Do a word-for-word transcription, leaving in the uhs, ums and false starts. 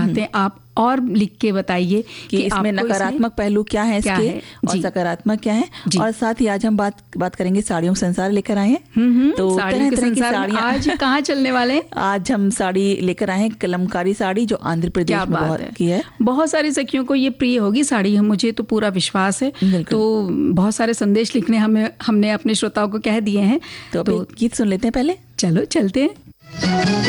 बातें आप और लिख के बताइए कि, कि इसमें नकारात्मक पहलू क्या है इसके है? और सकारात्मक क्या है। और साथ ही आज हम बात बात करेंगे साड़ियों का संसार लेकर आए हैं। तो तरह तरह की साड़ियाँ आज कहाँ चलने वाले हैं। आज हम साड़ी लेकर आए हैं कलमकारी साड़ी, जो आंध्र प्रदेश में बहुत की है। बहुत सारी सखियों को ये प्रिय होगी साड़ी, मुझे तो पूरा विश्वास है। तो बहुत सारे संदेश लिखने हमें हमने अपने श्रोताओं को कह दिए हैं। तो, तो गीत सुन लेते हैं पहले। चलो चलते हैं।